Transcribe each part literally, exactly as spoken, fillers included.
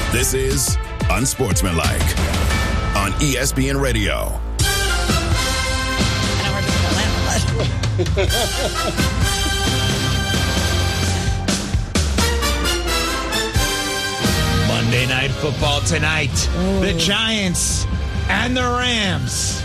This is Unsportsmanlike on E S P N Radio. I know we're just in Atlanta, Monday Night Football tonight. Ooh. The Giants and the Rams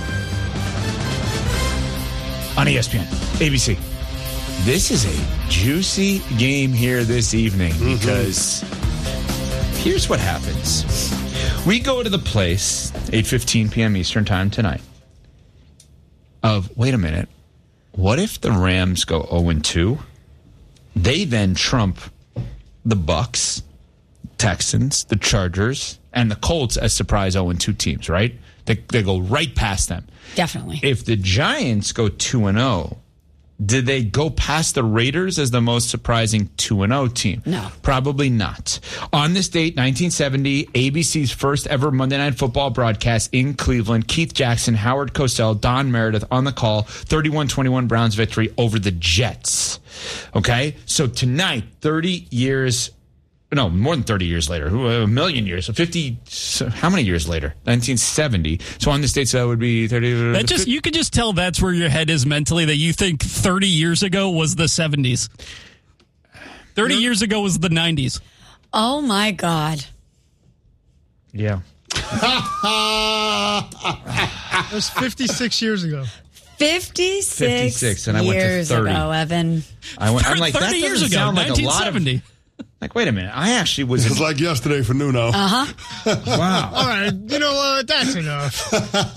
on E S P N, A B C. This is a juicy game here this evening mm-hmm. because here's what happens. We go to the place, eight fifteen p.m. Eastern time tonight, of, wait a minute, what if the Rams go oh and two? They then trump the Bucs, Texans, the Chargers, and the Colts as surprise oh and two teams, right? They, they go right past them. Definitely. If the Giants go two and oh, did they go past the Raiders as the most surprising two and oh team? No. Probably not. On this date, nineteen seventy, A B C's first ever Monday Night Football broadcast in Cleveland, Keith Jackson, Howard Cosell, Don Meredith on the call, thirty-one twenty-one Browns victory over the Jets. Okay? So tonight, thirty years No, more than thirty years later. A million years. So fifty, so how many years later? nineteen seventy. So on this date, so that would be thirty. That just, you can just tell that's where your head is mentally, that you think thirty years ago was the seventies. thirty years ago was the nineties. Oh, my God. Yeah. It was fifty-six years ago. fifty-six, fifty-six, and I went to thirty. Ago, Evan. I went, I'm like, thirty that years ago, sound like nineteen a lot seventy. of... Like, wait a minute. I actually was... It's like yesterday for Nuno. Uh-huh. Wow. All right. You know what? That's enough.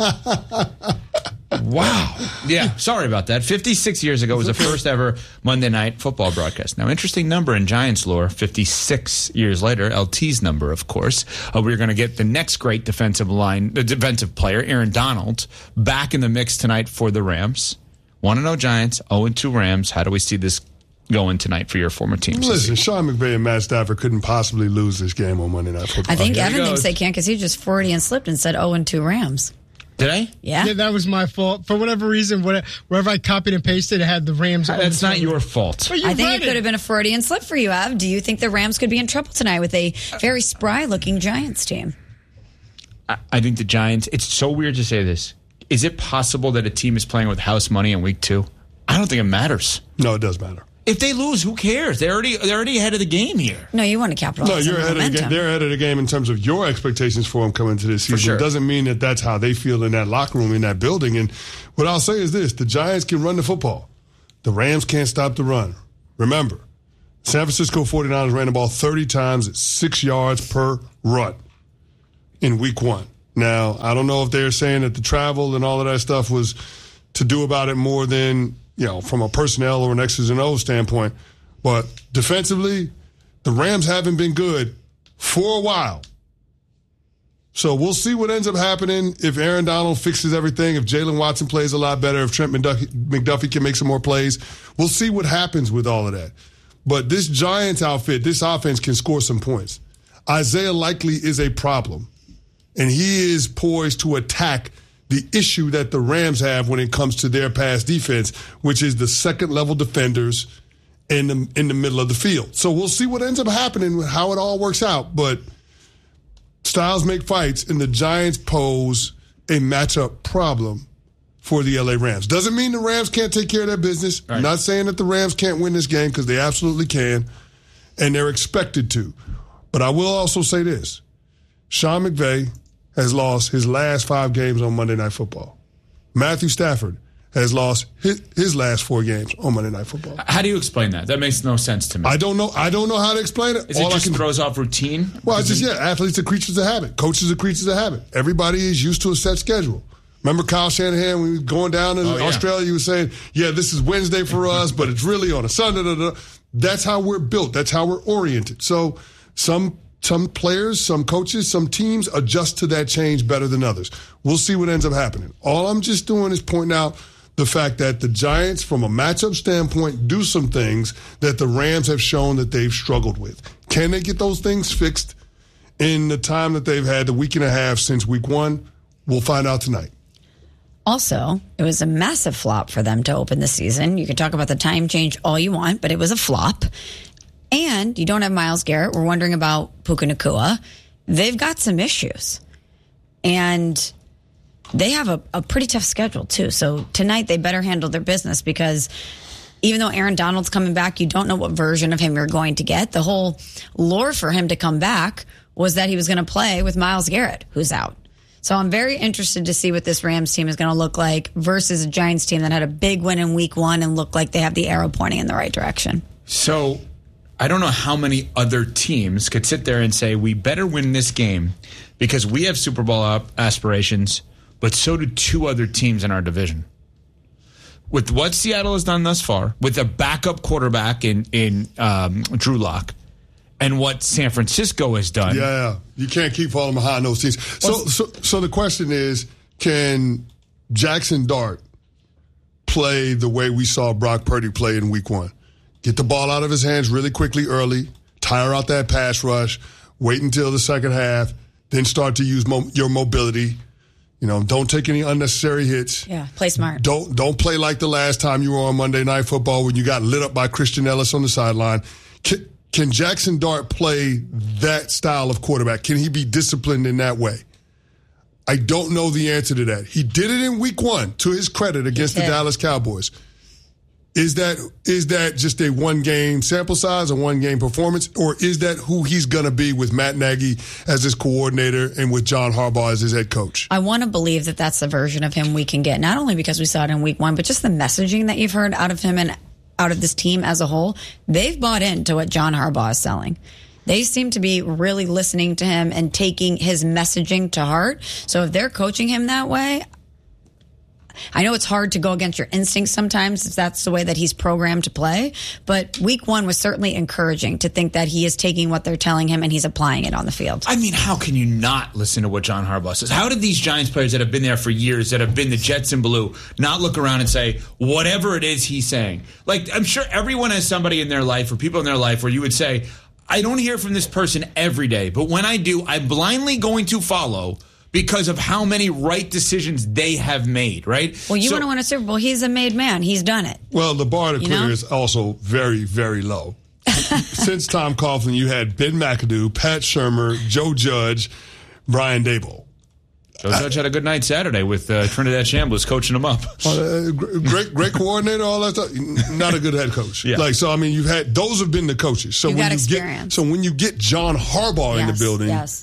Wow. Yeah, sorry about that. fifty-six years ago was the first ever Monday Night Football broadcast. Now, interesting number in Giants lore, fifty-six years later, L T's number, of course. Uh, we're going to get the next great defensive line, the defensive player, Aaron Donald, back in the mix tonight for the Rams. one and oh Giants, oh and two Rams. How do we see this going tonight for your former teams? Listen, Sean McVay and Matt Stafford couldn't possibly lose this game on Monday Night Football. I think Here Evan thinks they can because he just forty and slipped and said oh and two Rams. Did I? Yeah. Yeah, that was my fault. For whatever reason, wherever I copied and pasted, it had the Rams. That's not your fault. You I think it it could have been a Freudian slip for you, Ev. Do you think the Rams could be in trouble tonight with a very spry-looking Giants team? I, I think the Giants, it's so weird to say this. Is it possible that a team is playing with house money in week two? I don't think it matters. No, it does matter. If they lose, who cares? They're already they're already ahead of the game here. No, you want to capitalize. No, you're on ahead momentum. of the game. They're ahead of the game in terms of your expectations for them coming into this season. For sure. It doesn't mean that that's how they feel in that locker room, in that building. And what I'll say is this: the Giants can run the football. The Rams can't stop the run. Remember, San Francisco forty-niners ran the ball thirty times at six yards per run in week one. Now, I don't know if they're saying that the travel and all of that stuff was to do about it more than, you know, from a personnel or an X's and O's standpoint. But defensively, the Rams haven't been good for a while. So we'll see what ends up happening if Aaron Donald fixes everything, if Jalen Watson plays a lot better, if Trent McDuffie, McDuffie can make some more plays. We'll see what happens with all of that. But this Giants outfit, this offense can score some points. Isaiah Likely is a problem, and he is poised to attack the issue that the Rams have when it comes to their pass defense, which is the second-level defenders in the in the middle of the field. So we'll see what ends up happening, how it all works out. But styles make fights, and the Giants pose a matchup problem for the L A Rams. Doesn't mean the Rams can't take care of their business. Right. I'm not saying that the Rams can't win this game, because they absolutely can, and they're expected to. But I will also say this. Sean McVay has lost his last five games on Monday Night Football. Matthew Stafford has lost his, his last four games on Monday Night Football. How do you explain that? That makes no sense to me. I don't know. I don't know how to explain it. Is All it just I can, throws off routine? Well, it's just, it, yeah, athletes are creatures of habit. Coaches are creatures of habit. Everybody is used to a set schedule. Remember Kyle Shanahan, when we were going down to oh, yeah. Australia, he was saying, yeah, this is Wednesday for us, but it's really on a Sunday. Da, da, da. That's how we're built. That's how we're oriented. So some some players, some coaches, some teams adjust to that change better than others. We'll see what ends up happening. All I'm just doing is pointing out the fact that the Giants, from a matchup standpoint, do some things that the Rams have shown that they've struggled with. Can they get those things fixed in the time that they've had, the week and a half since week one? We'll find out tonight. Also, it was a massive flop for them to open the season. You can talk about the time change all you want, but it was a flop. And you don't have Myles Garrett. We're wondering about Puka Nacua. they've got some issues. And they have a, a pretty tough schedule, too. So tonight they better handle their business because even though Aaron Donald's coming back, you don't know what version of him you're going to get. The whole lure for him to come back was that he was going to play with Myles Garrett, who's out. So I'm very interested to see what this Rams team is going to look like versus a Giants team that had a big win in week one and looked like they have the arrow pointing in the right direction. So I don't know how many other teams could sit there and say, we better win this game because we have Super Bowl aspirations, but so do two other teams in our division. With what Seattle has done thus far, with a backup quarterback in, in um, Drew Lock, and what San Francisco has done. Yeah, you can't keep falling behind those teams. So, well, so, so the question is, can Jackson Dart play the way we saw Brock Purdy play in week one? Get the ball out of his hands really quickly early, tire out that pass rush, wait until the second half, then start to use mo- your mobility. You know, don't take any unnecessary hits. Yeah, play smart. Don't don't play like the last time you were on Monday Night Football when you got lit up by Christian Ellis on the sideline. Can, can Jackson Dart play that style of quarterback? Can he be disciplined in that way? I don't know the answer to that. He did it in week one, to his credit, against the Dallas Cowboys. Is that is that just a one-game sample size, a one-game performance, or is that who he's going to be with Matt Nagy as his coordinator and with John Harbaugh as his head coach? I want to believe that that's the version of him we can get, not only because we saw it in week one, but just the messaging that you've heard out of him and out of this team as a whole. They've bought into what John Harbaugh is selling. They seem to be really listening to him and taking his messaging to heart. So if they're coaching him that way, I know it's hard to go against your instincts sometimes if that's the way that he's programmed to play, but week one was certainly encouraging to think that he is taking what they're telling him and he's applying it on the field. I mean, how can you not listen to what John Harbaugh says? How did these Giants players that have been there for years, that have been the Jets in blue, not look around and say, whatever it is he's saying? Like, I'm sure everyone has somebody in their life or people in their life where you would say, I don't hear from this person every day, but when I do, I'm blindly going to follow because of how many right decisions they have made, right? Well, you so, want to win a Super Bowl. He's a made man. He's done it. Well, the bar to you clear know? is also very, very low. Since Tom Coughlin, you had Ben McAdoo, Pat Shurmur, Joe Judge, Brian Daboll. Joe Judge had a good night Saturday with uh, Trinidad Chambliss coaching him up. Uh, great, great coordinator, all that stuff. Not a good head coach. Yeah. Like so, I mean, you've had those have been the coaches. So You've when got you experience. get, so when you get John Harbaugh yes, in the building, yes.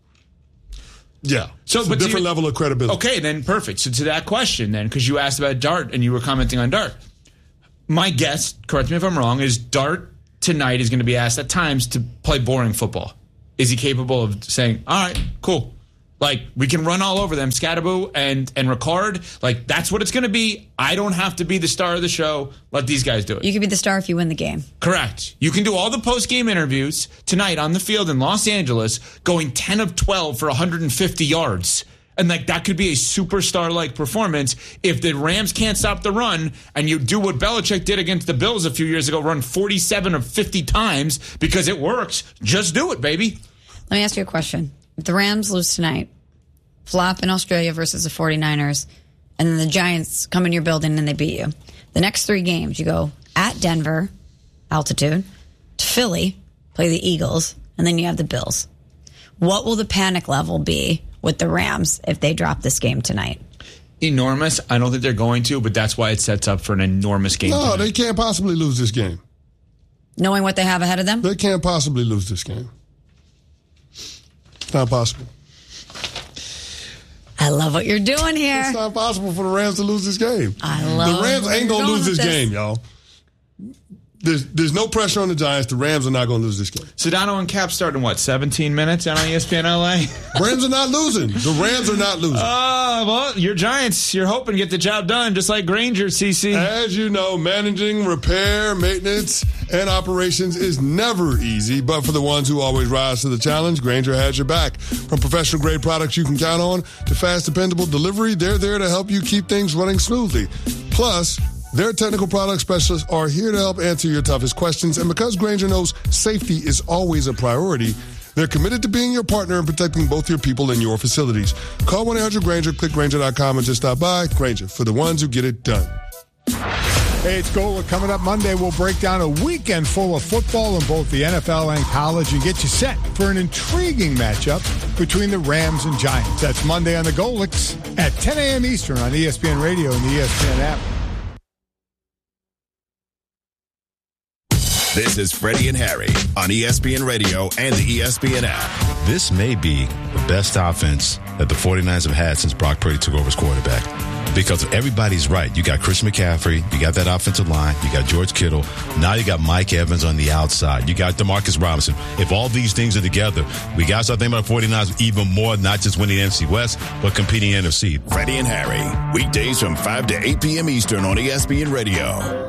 yeah, so it's but a different you, level of credibility. Okay, then perfect. So to that question, then, because you asked about Dart and you were commenting on Dart, my guess, correct me if I'm wrong, is Dart tonight is going to be asked at times to play boring football. Is he capable of saying, all right, cool. Like, we can run all over them, Scatterboo and, and Ricard. Like, that's what it's going to be. I don't have to be the star of the show. Let these guys do it. You could be the star if you win the game. Correct. You can do all the post-game interviews tonight on the field in Los Angeles, going ten of twelve for one hundred fifty yards. And, like, that could be a superstar-like performance if the Rams can't stop the run and you do what Belichick did against the Bills a few years ago, run forty-seven of fifty times because it works. Just do it, baby. Let me ask you a question. If the Rams lose tonight, flop in Australia versus the 49ers, and then the Giants come in your building and they beat you. The next three games, you go at Denver, altitude, to Philly, play the Eagles, and then you have the Bills. What will the panic level be with the Rams if they drop this game tonight? Enormous. I don't think they're going to, but that's why it sets up for an enormous game. No, tonight. they can't possibly lose this game. Knowing what they have ahead of them? They can't possibly lose this game. It's not possible. I love what you're doing here. It's not possible for the Rams to lose this game. I love The Rams where ain't you're going to lose with this game, y'all. There's there's no pressure on the Giants. The Rams are not going to lose this game. Sedano and Cap start in what, seventeen minutes on E S P N L A? Rams are not losing. The Rams are not losing. Oh, well, you're Giants. You're hoping to get the job done, just like Granger, C C. As you know, managing repair, maintenance, and operations is never easy, but for the ones who always rise to the challenge, Granger has your back. From professional-grade products you can count on to fast, dependable delivery, they're there to help you keep things running smoothly. Plus, their technical product specialists are here to help answer your toughest questions, and because Granger knows safety is always a priority, they're committed to being your partner and protecting both your people and your facilities. Call one eight hundred Granger, click Granger dot com, and just stop by. Granger, for the ones who get it done. Hey, it's Gola. Coming up Monday, we'll break down a weekend full of football in both the N F L and college and get you set for an intriguing matchup between the Rams and Giants. That's Monday on the Golix at ten a.m. Eastern on E S P N Radio and the E S P N app. This is Freddie and Harry on E S P N Radio and the E S P N app. This may be the best offense that the 49ers have had since Brock Purdy took over as quarterback. Because everybody's right. You got Christian McCaffrey. You got that offensive line. You got George Kittle. Now you got Mike Evans on the outside. You got DeMarcus Robinson. If all these things are together, we got to start thinking about the 49ers even more, not just winning the N F C West, but competing in the N F C. Freddie and Harry, weekdays from five to eight p.m. Eastern on E S P N Radio.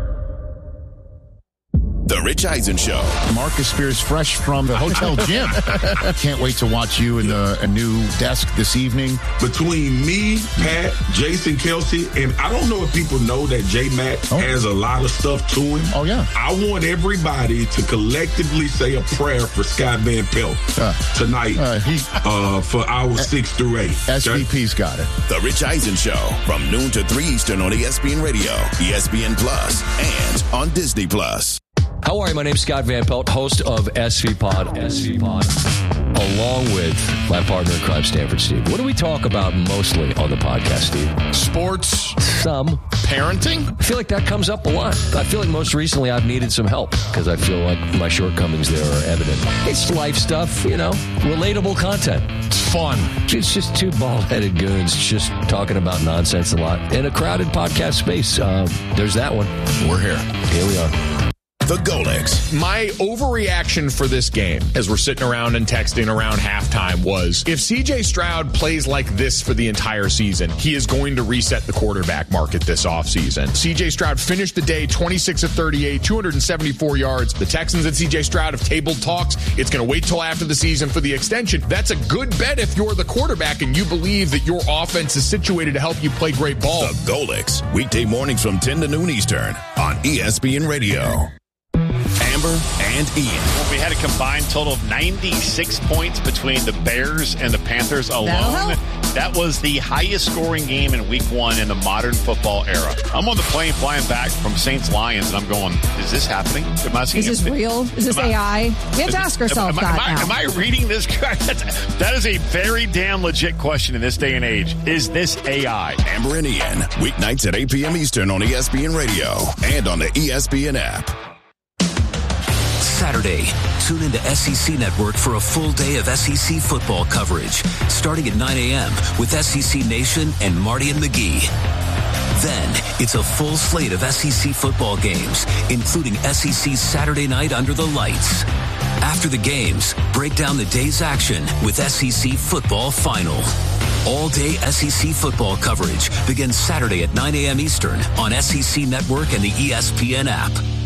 The Rich Eisen Show. Marcus Spears, fresh from the hotel gym. Can't wait to watch you in the, a new desk this evening. Between me, Pat, Jason Kelsey, and I don't know if people know that J-Mac oh. has a lot of stuff to him. Oh, yeah. I want everybody to collectively say a prayer for Scott Van Pelt uh, tonight uh, he, uh, for hours uh, six through eight. S V P's okay? Got it. The Rich Eisen Show from noon to three Eastern on E S P N Radio, E S P N Plus, and on Disney Plus. How are you? My name's Scott Van Pelt, host of S V Pod, S V Pod, along with my partner in crime, Stanford Steve. What do we talk about mostly on the podcast, Steve? Sports. Some. Parenting? I feel like that comes up a lot. I feel like most recently I've needed some help because I feel like my shortcomings there are evident. It's life stuff, you know, relatable content. It's fun. It's just two bald-headed goons just talking about nonsense a lot in a crowded podcast space. Uh, there's that one. We're here. Here we are. The Golix. My overreaction for this game, as we're sitting around and texting around halftime, was if C J Stroud plays like this for the entire season, he is going to reset the quarterback market this offseason. C J Stroud finished the day twenty-six of thirty-eight, two hundred seventy-four yards. The Texans and C J Stroud have tabled talks. It's going to wait till after the season for the extension. That's a good bet if you're the quarterback and you believe that your offense is situated to help you play great ball. The Golix. Weekday mornings from ten to noon Eastern on E S P N Radio. Amber and Ian. Well, we had a combined total of ninety-six points between the Bears and the Panthers alone. That was the highest scoring game in week one in the modern football era. I'm on the plane flying back from Saints Lions, and I'm going, is this happening? Am I seeing is this it? real? Is this A I? We have to ask ourselves am, am, that am, now. I, am I reading this correct? That's, that is a very damn legit question in this day and age. Is this A I? Amber and Ian, weeknights at eight p.m. Eastern on E S P N Radio and on the E S P N app. Saturday, tune into S E C Network for a full day of S E C football coverage, starting at nine a.m. with S E C Nation and Marty and McGee. Then, it's a full slate of S E C football games, including S E C Saturday Night Under the Lights. After the games, break down the day's action with S E C Football Final. All-day S E C football coverage begins Saturday at nine a.m. Eastern on S E C Network and the E S P N app.